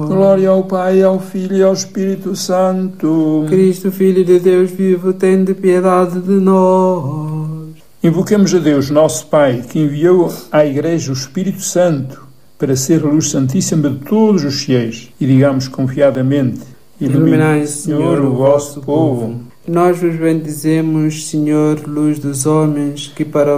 Glória ao Pai, ao Filho e ao Espírito Santo. Cristo, Filho de Deus vivo, tende piedade de nós. Invoquemos a Deus, nosso Pai, que enviou à Igreja o Espírito Santo para ser a luz santíssima de todos os fiéis. E digamos confiadamente: Iluminai, Senhor, o vosso povo. Nós vos bendizemos, Senhor, luz dos homens, que para a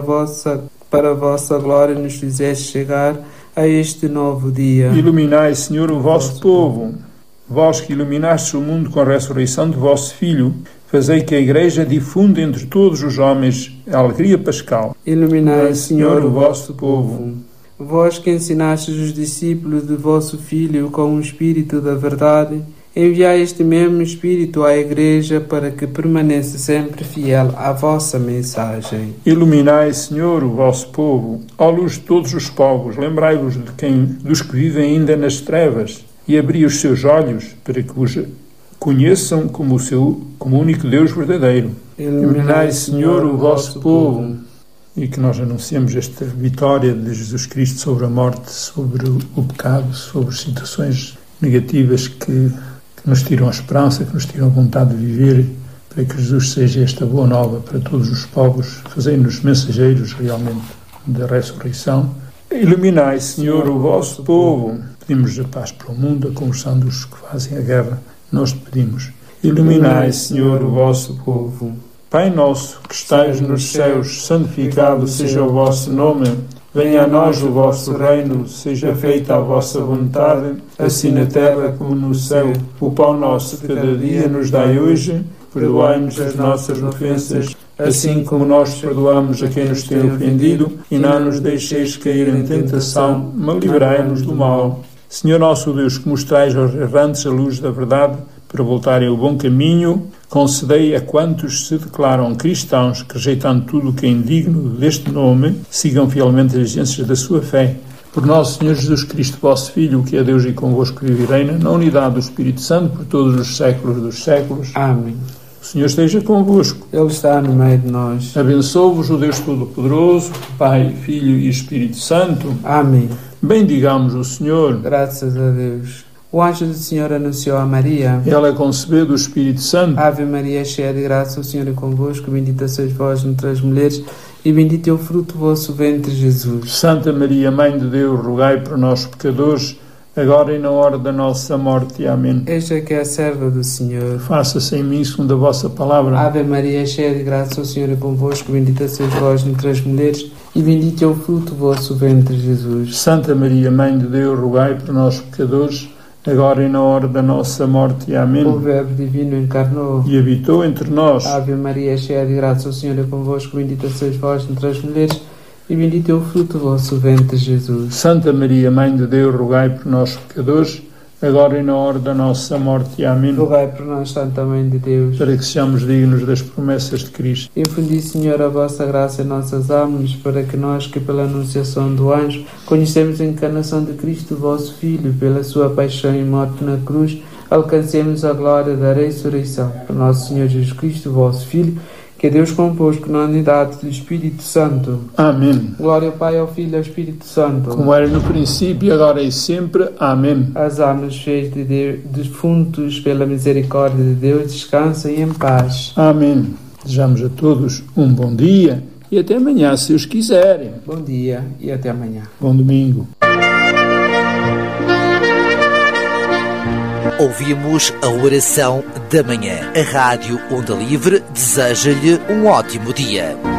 vossa glória nos fizeste chegar a este novo dia. Iluminai, Senhor, o vosso povo. Vós que iluminastes o mundo com a ressurreição de vosso Filho, fazei que a Igreja difunda entre todos os homens a alegria pascal. Iluminai, Senhor, o vosso povo. Vós que ensinastes os discípulos de vosso Filho com o Espírito da verdade, enviai este mesmo Espírito à Igreja para que permaneça sempre fiel à vossa mensagem. Iluminai, Senhor, o vosso povo. Ó luz de todos os povos, lembrai-vos dos que vivem ainda nas trevas e abri os seus olhos para que os conheçam como o único Deus verdadeiro. Iluminai, Senhor, o vosso povo. E que nós anunciemos esta vitória de Jesus Cristo sobre a morte, sobre o pecado, sobre situações negativas que nos tiram a esperança, que nos tiram a vontade de viver, para que Jesus seja esta boa nova para todos os povos, fazendo-nos mensageiros realmente da ressurreição. Iluminai, Senhor, o vosso povo. Pedimos a paz para o mundo, a conversão dos que fazem a guerra. Nós te pedimos. Iluminai, Senhor, o vosso povo. Pai nosso, que estais nos céus, santificado seja o vosso nome. Venha a nós o vosso reino, seja feita a vossa vontade, assim na terra como no céu. O pão nosso de cada dia nos dai hoje, perdoai-nos as nossas ofensas, assim como nós perdoamos a quem nos tem ofendido, e não nos deixeis cair em tentação, mas livrai-nos do mal. Senhor nosso Deus, que mostrais aos errantes a luz da verdade, para voltarem ao bom caminho, concedei a quantos se declaram cristãos que, rejeitando tudo o que é indigno deste nome, sigam fielmente as exigências da sua fé. Por nosso Senhor Jesus Cristo, vosso Filho, que é Deus e convosco vive e reina, na unidade do Espírito Santo, por todos os séculos dos séculos. Amém. O Senhor esteja convosco. Ele está no meio de nós. Abençoe-vos o Deus Todo-Poderoso, Pai, Filho e Espírito Santo. Amém. Bendigamos o Senhor. Graças a Deus. O anjo do Senhor anunciou a Maria. Ela é concebida do Espírito Santo. Ave Maria, cheia de graça, o Senhor é convosco. Bendita sois vós entre as mulheres, e bendito é o fruto do vosso ventre, Jesus. Santa Maria, Mãe de Deus, rogai por nós, pecadores, agora e na hora da nossa morte. Amém. Esta que é a serva do Senhor. Faça-se em mim segundo a vossa palavra. Ave Maria, cheia de graça, o Senhor é convosco. Bendita sois vós entre as mulheres, e bendito é o fruto do vosso ventre, Jesus. Santa Maria, Mãe de Deus, rogai por nós, pecadores, agora e na hora da nossa morte. Amém. O Verbo Divino encarnou e habitou entre nós. Ave Maria, cheia de graça, o Senhor é convosco. Bendita sois vós entre as mulheres, e bendito é o fruto do vosso ventre, Jesus. Santa Maria, Mãe de Deus, rogai por nós, pecadores, agora e na hora da nossa morte. Amém. Rogai por nós, Santa Mãe de Deus, para que sejamos dignos das promessas de Cristo. Infundi, Senhor, a vossa graça em nossas almas, para que nós, que pela anunciação do anjo, conhecemos a encarnação de Cristo, vosso Filho, pela sua paixão e morte na cruz, alcancemos a glória da ressurreição. Por nosso Senhor Jesus Cristo, vosso Filho, que é Deus convosco na unidade do Espírito Santo. Amém. Glória ao Pai, ao Filho e ao Espírito Santo. Como era no princípio, agora e sempre. Amém. As almas cheias de defuntos pela misericórdia de Deus descansem em paz. Amém. Desejamos a todos um bom dia e até amanhã, se os quiserem. Bom dia e até amanhã. Bom domingo. Ouvimos a oração da manhã. A Rádio Onda Livre deseja-lhe um ótimo dia.